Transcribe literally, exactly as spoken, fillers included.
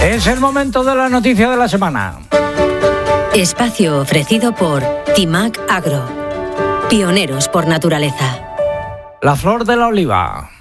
Es el momento de la noticia de la semana. Espacio ofrecido por Timac Agro. Pioneros por naturaleza. La flor de la oliva.